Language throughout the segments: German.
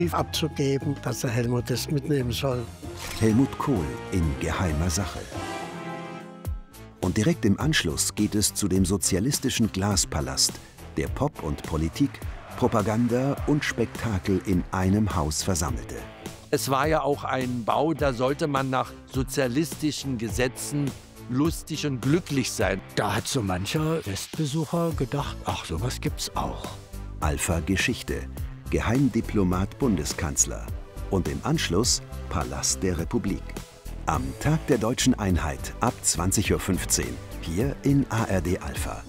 abzugeben, dass der Helmut das mitnehmen soll. Helmut Kohl in geheimer Sache. Und direkt im Anschluss geht es zu dem sozialistischen Glaspalast, der Pop und Politik, Propaganda und Spektakel in einem Haus versammelte. Es war ja auch ein Bau, da sollte man nach sozialistischen Gesetzen lustig und glücklich sein. Da hat so mancher Festbesucher gedacht, ach, sowas gibt's auch. Alpha Geschichte, Geheimdiplomat Bundeskanzler und im Anschluss Palast der Republik. Am Tag der Deutschen Einheit ab 20:15 Uhr hier in ARD Alpha.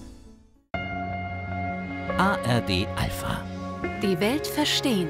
ARD Alpha. Die Welt verstehen.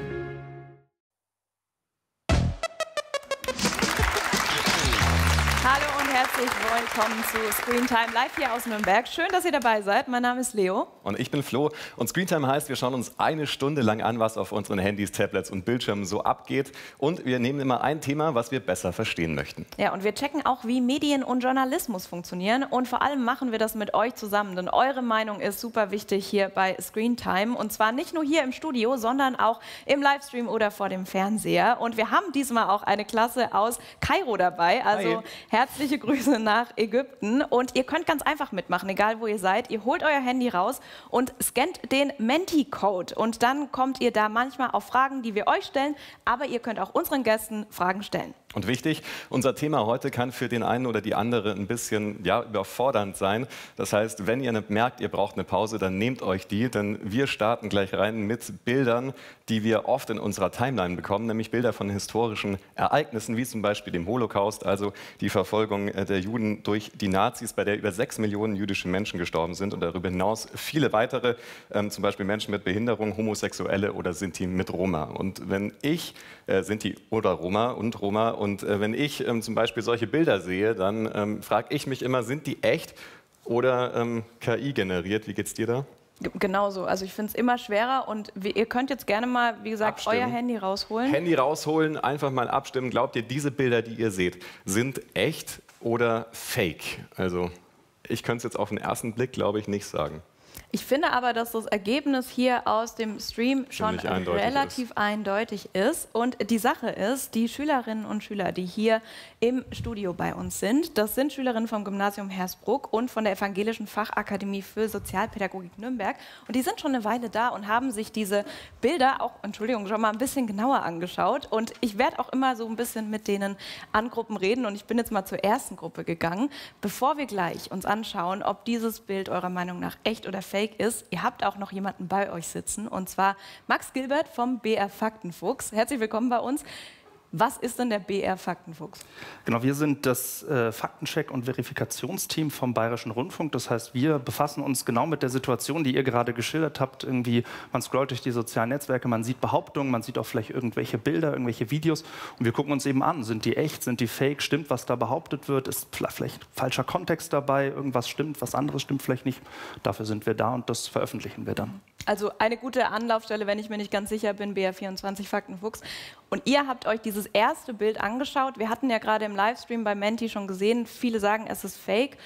Hallo und herzlich willkommen zu Screentime live hier aus Nürnberg. Schön, dass ihr dabei seid. Mein Name ist Leo. Und ich bin Flo. Und Screentime heißt, wir schauen uns eine Stunde lang an, was auf unseren Handys, Tablets und Bildschirmen so abgeht. Und wir nehmen immer ein Thema, was wir besser verstehen möchten. Ja, und wir checken auch, wie Medien und Journalismus funktionieren. Und vor allem machen wir das mit euch zusammen, denn eure Meinung ist super wichtig hier bei Screentime. Und zwar nicht nur hier im Studio, sondern auch im Livestream oder vor dem Fernseher. Und wir haben diesmal auch eine Klasse aus Kairo dabei. Also herzliche Grüße nach Ägypten. Und ihr könnt ganz einfach mitmachen, egal wo ihr seid. Ihr holt euer Handy raus und scannt den Menti-Code. Und dann kommt ihr da manchmal auf Fragen, die wir euch stellen. Aber ihr könnt auch unseren Gästen Fragen stellen. Und wichtig, unser Thema heute kann für den einen oder die andere ein bisschen überfordernd sein. Das heißt, wenn ihr merkt, ihr braucht eine Pause, dann nehmt euch die, denn wir starten gleich rein mit Bildern, die wir oft in unserer Timeline bekommen, nämlich Bilder von historischen Ereignissen, wie zum Beispiel dem Holocaust, also die Verfolgung der Juden durch die Nazis, bei der über 6 Millionen jüdische Menschen gestorben sind und darüber hinaus viele weitere, zum Beispiel Menschen mit Behinderung, Homosexuelle oder Sinti mit Roma. Und wenn ich, Sinti oder Roma und Roma, und wenn ich zum Beispiel solche Bilder sehe, dann frage ich mich immer, sind die echt oder KI generiert? Wie geht's dir da? Genauso. Also ich finde es immer schwerer und ihr könnt jetzt gerne mal, wie gesagt, abstimmen. Euer Handy rausholen. Handy rausholen, einfach mal abstimmen. Glaubt ihr, diese Bilder, die ihr seht, sind echt oder fake? Also ich könnte es jetzt auf den ersten Blick, glaube ich, nicht sagen. Ich finde aber, dass das Ergebnis hier aus dem Stream schon relativ eindeutig ist. Und die Sache ist, die Schülerinnen und Schüler, die hier im Studio bei uns sind, das sind Schülerinnen vom Gymnasium Hersbruck und von der Evangelischen Fachakademie für Sozialpädagogik Nürnberg. Und die sind schon eine Weile da und haben sich diese Bilder auch, Entschuldigung, schon mal ein bisschen genauer angeschaut. Und ich werde auch immer so ein bisschen mit denen an Gruppen reden. Und ich bin jetzt mal zur ersten Gruppe gegangen. Bevor wir gleich uns anschauen, ob dieses Bild eurer Meinung nach echt oder fake ist, ihr habt auch noch jemanden bei euch sitzen, und zwar Max Gilbert vom BR Faktenfuchs. Herzlich willkommen bei uns. Was ist denn der BR Faktenfuchs? Genau, wir sind das Faktencheck- und Verifikationsteam vom Bayerischen Rundfunk. Das heißt, wir befassen uns genau mit der Situation, die ihr gerade geschildert habt. Irgendwie, man scrollt durch die sozialen Netzwerke, man sieht Behauptungen, man sieht auch vielleicht irgendwelche Bilder, irgendwelche Videos. Und wir gucken uns eben an, sind die echt, sind die fake, stimmt, was da behauptet wird, ist vielleicht falscher Kontext dabei, irgendwas stimmt, was anderes stimmt vielleicht nicht. Dafür sind wir da und das veröffentlichen wir dann. Also eine gute Anlaufstelle, wenn ich mir nicht ganz sicher bin, BR24 Faktenfuchs. Und ihr habt euch dieses erste Bild angeschaut. Wir hatten ja gerade im Livestream bei Menti schon gesehen, viele sagen, es ist fake.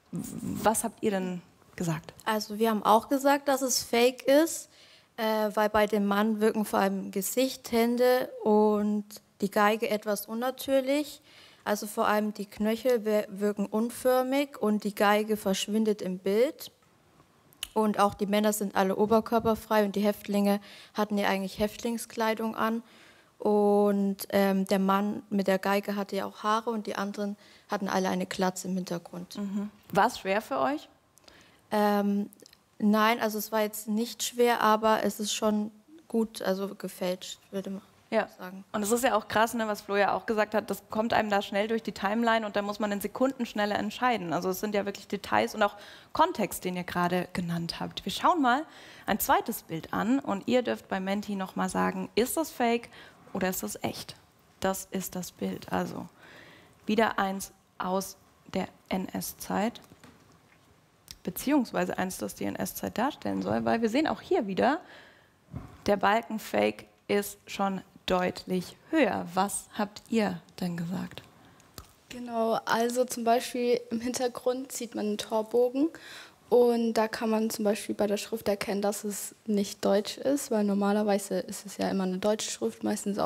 Was habt ihr denn gesagt? Also wir haben auch gesagt, dass es fake ist, weil bei dem Mann wirken vor allem Gesicht, Hände und die Geige etwas unnatürlich. Also vor allem die Knöchel wirken unförmig und die Geige verschwindet im Bild. Und auch die Männer sind alle oberkörperfrei und die Häftlinge hatten ja eigentlich Häftlingskleidung an. Und der Mann mit der Geige hatte ja auch Haare und die anderen hatten alle eine Glatze im Hintergrund. Mhm. War es schwer für euch? Nein, also es war jetzt nicht schwer, aber es ist schon gut, also gefälscht, würde man sagen. Und es ist ja auch krass, ne, was Flo ja auch gesagt hat, das kommt einem da schnell durch die Timeline und da muss man in Sekunden schneller entscheiden. Also es sind ja wirklich Details und auch Kontext, den ihr gerade genannt habt. Wir schauen mal ein zweites Bild an und ihr dürft bei Menti noch mal sagen, ist das fake oder ist das echt? Das ist das Bild. Also wieder eins aus der NS-Zeit, beziehungsweise eins, das die NS-Zeit darstellen soll, weil wir sehen auch hier wieder, der Balken Fake ist schon deutlich höher. Was habt ihr denn gesagt? Genau, also zum Beispiel im Hintergrund sieht man einen Torbogen Und da kann man zum Beispiel bei der Schrift erkennen, dass es nicht deutsch ist, weil normalerweise ist es ja immer eine deutsche Schrift, meistens